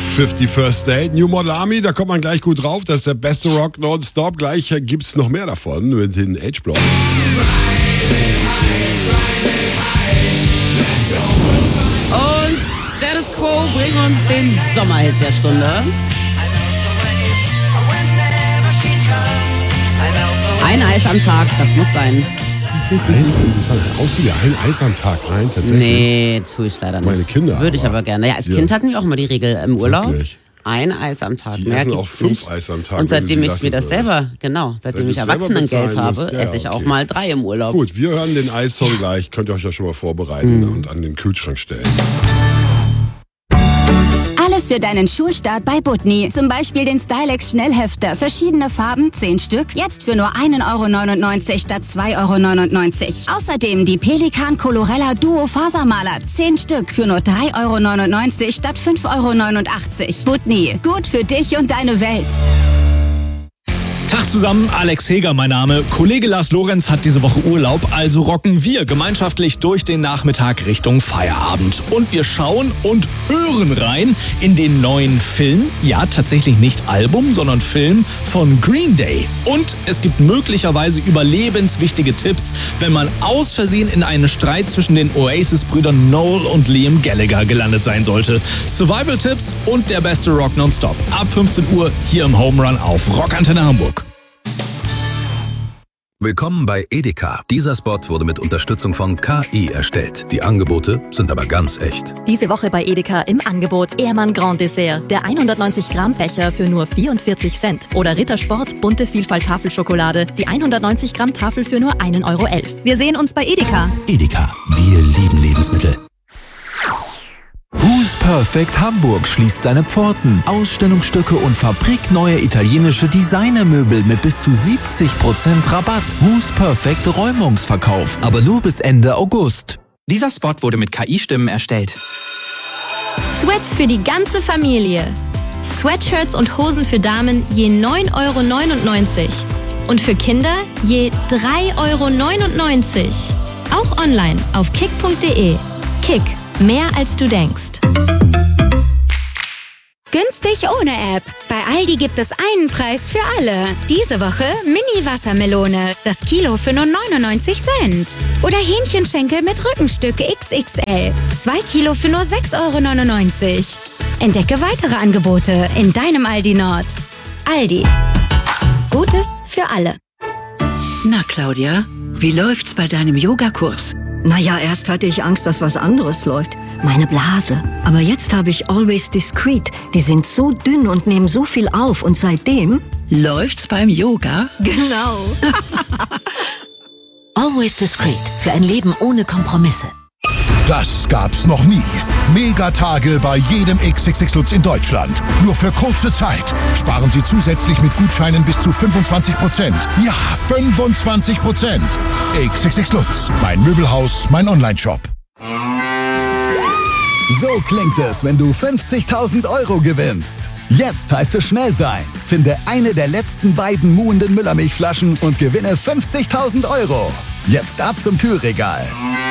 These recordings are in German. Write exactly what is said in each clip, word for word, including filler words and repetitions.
fifty First Date, New Model Army, da kommt man gleich gut drauf. Das ist der beste Rock nonstop. Gleich gibt's noch mehr davon mit den H-Block. Und Status Quo bringt uns den Sommerhit der Stunde. Ein Eis am Tag, das muss sein. Eis? Haust du dir ein Eis am Tag rein, tatsächlich? Nee, tue ich leider nicht. Meine Kinder. Würde ich aber gerne. Ja, als ja. Kind hatten wir auch immer die Regel im Urlaub. Wirklich? Ein Eis am Tag. Die Mehr essen gibt's auch fünf nicht. Eis am Tag. Und seitdem ich ich mir das selber, genau, seitdem ich Erwachsenengeld habe, musst, ja, esse ich okay. auch mal drei im Urlaub. Gut, wir hören den Eissong gleich. Könnt ihr euch ja schon mal vorbereiten mhm. und an den Kühlschrank stellen. Alles für deinen Schulstart bei Butni. Zum Beispiel den Stylex Schnellhefter. Verschiedene Farben, zehn Stück. Jetzt für nur ein Euro neunundneunzig statt zwei Euro neunundneunzig. Außerdem die Pelikan Colorella Duo Fasermaler. zehn Stück für nur drei Euro neunundneunzig statt fünf Euro neunundachtzig. Butni. Gut für dich und deine Welt. Tag zusammen, Alex Heger mein Name. Kollege Lars Lorenz hat diese Woche Urlaub, also rocken wir gemeinschaftlich durch den Nachmittag Richtung Feierabend. Und wir schauen und hören rein in den neuen Film, ja tatsächlich nicht Album, sondern Film von Green Day. Und es gibt möglicherweise überlebenswichtige Tipps, wenn man aus Versehen in einen Streit zwischen den Oasis-Brüdern Noel und Liam Gallagher gelandet sein sollte. Survival-Tipps und der beste Rock nonstop. Ab fünfzehn Uhr hier im Home Run auf Rockantenne Hamburg. Willkommen bei Edeka. Dieser Spot wurde mit Unterstützung von K I erstellt. Die Angebote sind aber ganz echt. Diese Woche bei Edeka im Angebot Ehrmann Grand Dessert. Der hundertneunzig Gramm Becher für nur vierundvierzig Cent. Oder Rittersport Bunte Vielfalt Tafelschokolade. Die hundertneunzig Gramm Tafel für nur ein Euro elf. Wir sehen uns bei Edeka. Edeka. Wir lieben Lebensmittel. Who's Perfect Hamburg schließt seine Pforten. Ausstellungsstücke und fabrikneue italienische Designermöbel mit bis zu siebzig Prozent Rabatt. Who's Perfect Räumungsverkauf. Aber nur bis Ende August. Dieser Spot wurde mit K I-Stimmen erstellt. Sweats für die ganze Familie. Sweatshirts und Hosen für Damen je neun Euro neunundneunzig. Und für Kinder je drei Euro neunundneunzig. Auch online auf kick punkt de. Kick. Mehr als du denkst. Günstig ohne App. Bei Aldi gibt es einen Preis für alle. Diese Woche Mini-Wassermelone. Das Kilo für nur neunundneunzig Cent. Oder Hähnchenschenkel mit Rückenstück X X L. Zwei Kilo für nur sechs Euro neunundneunzig. Entdecke weitere Angebote in deinem Aldi Nord. Aldi. Gutes für alle. Na, Claudia, wie läuft's bei deinem Yogakurs? Naja, erst hatte ich Angst, dass was anderes läuft. Meine Blase. Aber jetzt habe ich Always Discreet. Die sind so dünn und nehmen so viel auf. Und seitdem... Läuft's beim Yoga? Genau. Always Discreet. Für ein Leben ohne Kompromisse. Das gab's noch nie. Megatage bei jedem X X X Lutz in Deutschland. Nur für kurze Zeit. Sparen Sie zusätzlich mit Gutscheinen bis zu fünfundzwanzig Prozent. Ja, fünfundzwanzig Prozent. X X X Lutz. Mein Möbelhaus, mein Onlineshop. So klingt es, wenn du fünfzigtausend Euro gewinnst. Jetzt heißt es schnell sein. Finde eine der letzten beiden muhenden Müllermilchflaschen und gewinne fünfzigtausend Euro. Jetzt ab zum Kühlregal.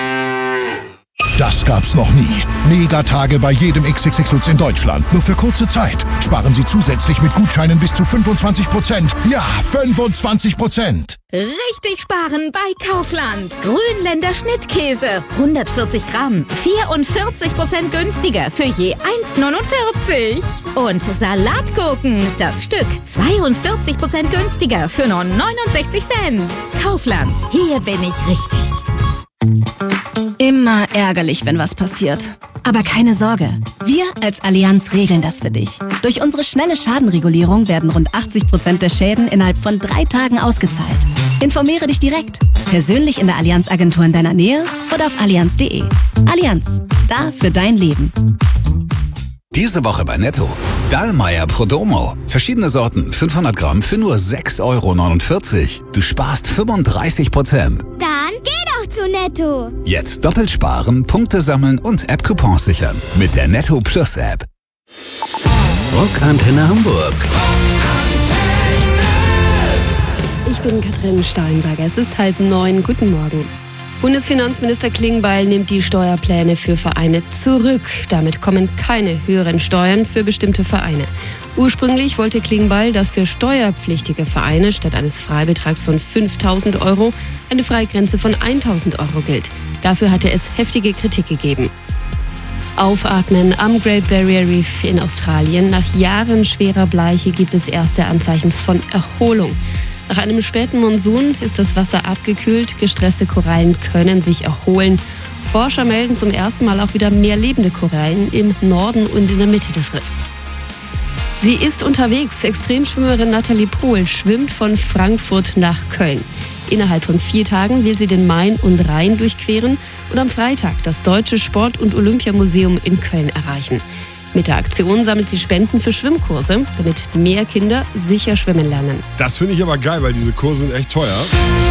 Das gab's noch nie. Megatage bei jedem X X X Lutz in Deutschland. Nur für kurze Zeit. Sparen Sie zusätzlich mit Gutscheinen bis zu fünfundzwanzig Prozent. Ja, fünfundzwanzig Prozent. Richtig sparen bei Kaufland. Grünländer Schnittkäse. hundertvierzig Gramm. vierundvierzig Prozent günstiger für je eins neunundvierzig. Und Salatgurken. Das Stück zweiundvierzig Prozent günstiger für nur neunundsechzig Cent. Kaufland. Hier bin ich richtig. Immer ärgerlich, wenn was passiert. Aber keine Sorge, wir als Allianz regeln das für dich. Durch unsere schnelle Schadenregulierung werden rund achtzig Prozent der Schäden innerhalb von drei Tagen ausgezahlt. Informiere dich direkt, persönlich in der Allianz-Agentur in deiner Nähe oder auf allianz punkt de. Allianz, da für dein Leben. Diese Woche bei Netto. Dallmayr Prodomo. Verschiedene Sorten, fünfhundert Gramm für nur sechs Euro neunundvierzig. Du sparst fünfunddreißig Prozent. Dann geh doch zu Netto. Jetzt doppelt sparen, Punkte sammeln und App-Coupons sichern. Mit der Netto Plus App. Rockantenne Hamburg. Ich bin Katrin Steinberger. Es ist halb neun. Guten Morgen. Bundesfinanzminister Klingbeil nimmt die Steuerpläne für Vereine zurück. Damit kommen keine höheren Steuern für bestimmte Vereine. Ursprünglich wollte Klingbeil, dass für steuerpflichtige Vereine statt eines Freibetrags von fünftausend Euro eine Freigrenze von tausend Euro gilt. Dafür hatte es heftige Kritik gegeben. Aufatmen am Great Barrier Reef in Australien. Nach Jahren schwerer Bleiche gibt es erste Anzeichen von Erholung. Nach einem späten Monsun ist das Wasser abgekühlt, gestresste Korallen können sich erholen. Forscher melden zum ersten Mal auch wieder mehr lebende Korallen im Norden und in der Mitte des Riffs. Sie ist unterwegs. Extremschwimmerin Nathalie Pohl schwimmt von Frankfurt nach Köln. Innerhalb von vier Tagen will sie den Main und Rhein durchqueren und am Freitag das Deutsche Sport- und Olympiamuseum in Köln erreichen. Mit der Aktion sammelt sie Spenden für Schwimmkurse, damit mehr Kinder sicher schwimmen lernen. Das finde ich aber geil, weil diese Kurse sind echt teuer.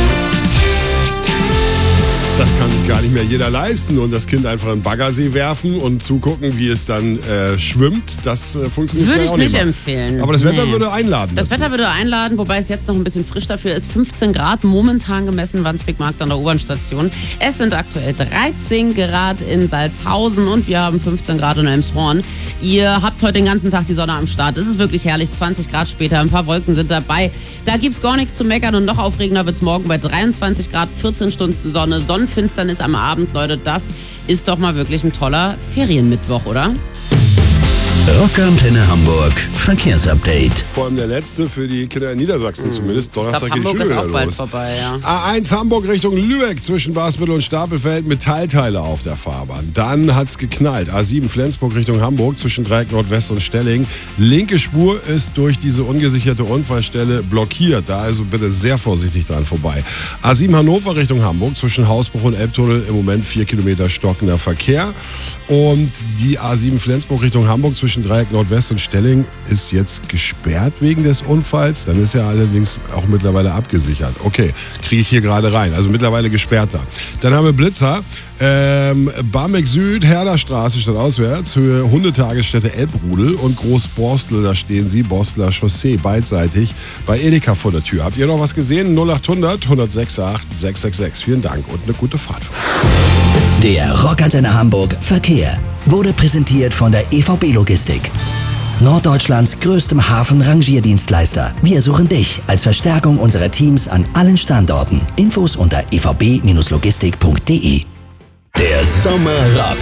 Das kann sich gar nicht mehr jeder leisten und das Kind einfach in den Baggersee werfen und zugucken, wie es dann äh, schwimmt, das äh, funktioniert Würde ich auch nicht mehr. empfehlen. Aber das Wetter Nee. würde einladen. Das dazu. Wetter würde einladen, wobei es jetzt noch ein bisschen frisch dafür ist. fünfzehn Grad momentan gemessen, Wandsbekmarkt an der U-Bahn-Station. Es sind aktuell dreizehn Grad in Salzhausen und wir haben fünfzehn Grad in Elmshorn. Ihr habt heute den ganzen Tag die Sonne am Start. Es ist wirklich herrlich, zwanzig Grad später, ein paar Wolken sind dabei. Da gibt's gar nichts zu meckern und noch aufregender wird's morgen bei dreiundzwanzig Grad, vierzehn Stunden Sonne, Sonnenfinsternis am Abend. Leute, das ist doch mal wirklich ein toller Ferienmittwoch, oder? Rockantenne Hamburg Verkehrsupdate. Vor allem der letzte für die Kinder in Niedersachsen zumindest. Donnerstag geht die Hamburg Schule ist auch wieder bald los. vorbei, ja. A eins Hamburg Richtung Lübeck zwischen Basbüttel und Stapelfeld Metallteile auf der Fahrbahn. Dann hat's geknallt. A sieben Flensburg Richtung Hamburg zwischen Dreieck Nordwest und Stelling. Linke Spur ist durch diese ungesicherte Unfallstelle blockiert. Da also bitte sehr vorsichtig dran vorbei. A sieben Hannover Richtung Hamburg zwischen Hausbruch und Elbtunnel im Moment vier Kilometer stockender Verkehr. Und die A sieben Flensburg Richtung Hamburg zwischen Dreieck Nordwest und Stelling ist jetzt gesperrt wegen des Unfalls. Dann ist er allerdings auch mittlerweile abgesichert. Okay, kriege ich hier gerade rein. Also mittlerweile gesperrt da. Dann haben wir Blitzer. Ähm, Barmbek Süd, Herderstraße statt auswärts, Höhe Hundetagesstätte Elbrudel und Großborstel, da stehen sie, Borsteler Chaussee, beidseitig bei Edeka vor der Tür. Habt ihr noch was gesehen? null achthundert, hundertsechs acht, sechs sechs sechs. Vielen Dank und eine gute Fahrt. Der Rockantenne Hamburg Verkehr wurde präsentiert von der E V B Logistik. Norddeutschlands größtem Hafen-Rangierdienstleister. Wir suchen dich als Verstärkung unserer Teams an allen Standorten. Infos unter e v b Bindestrich logistik punkt de. Der Sommer rockt.